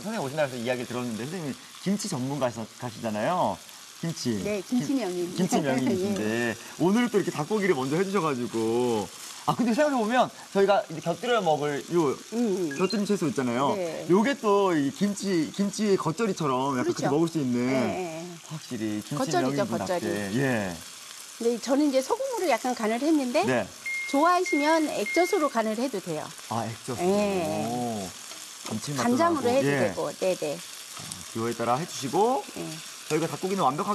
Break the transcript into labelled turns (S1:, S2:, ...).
S1: 선생님 오신다고 해서 이야기를 들었는데 선생님이 김치 전문가시잖아요. 김치.
S2: 네, 김치 명인.
S1: 김치 명인이신데 오늘 또 이렇게 닭고기를 먼저 해주셔가지고 근데 생각해보면 저희가 이제 곁들여 먹을 곁들임 채소 있잖아요.
S2: 네.
S1: 요게 또 이 김치 겉절이처럼 약간 그렇게
S2: 그렇죠.
S1: 먹을 수 있는
S2: 네.
S1: 확실히 김치
S2: 겉절이죠,
S1: 명인분답게.
S2: 겉절이.
S1: 예.
S2: 네, 저는 이제 소금으로 약간 간을 했는데
S1: 네.
S2: 좋아하시면 액젓으로 간을 해도 돼요.
S1: 액젓.
S2: 네.
S1: 감칠맛도
S2: 간장으로
S1: 나고.
S2: 해도
S1: 예.
S2: 되고, 네네.
S1: 기호에 따라 해주시고
S2: 네.
S1: 저희가 닭고기는 완벽하게